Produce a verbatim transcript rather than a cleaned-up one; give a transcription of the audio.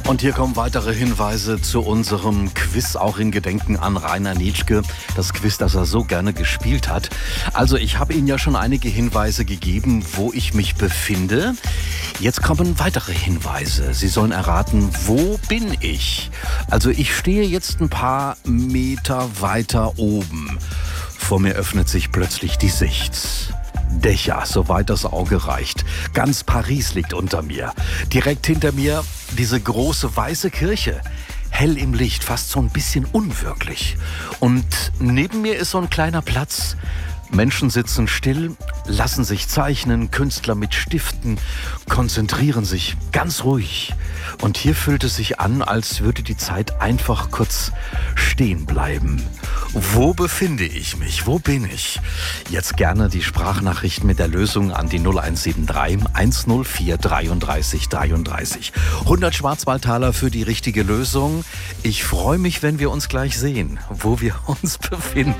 Und hier kommen weitere Hinweise zu unserem Quiz, auch in Gedenken an Rainer Nitschke. Das Quiz, das er so gerne gespielt hat. Also ich habe Ihnen ja schon einige Hinweise gegeben, wo ich mich befinde. Jetzt kommen weitere Hinweise. Sie sollen erraten, wo bin ich? Also ich stehe jetzt ein paar Meter weiter oben. Vor mir öffnet sich plötzlich die Sicht. Dächer, soweit das Auge reicht. Ganz Paris liegt unter mir. Direkt hinter mir diese große weiße Kirche. Hell im Licht, fast so ein bisschen unwirklich. Und neben mir ist so ein kleiner Platz. Menschen sitzen still, lassen sich zeichnen, Künstler mit Stiften, konzentrieren sich ganz ruhig. Und hier fühlt es sich an, als würde die Zeit einfach kurz stehen bleiben. Wo befinde ich mich? Wo bin ich? Jetzt gerne die Sprachnachricht mit der Lösung an die null eins sieben drei, eins null vier, dreiunddreißig dreiunddreißig. hundert Schwarzwaldtaler für die richtige Lösung. Ich freue mich, wenn wir uns gleich sehen, wo wir uns befinden.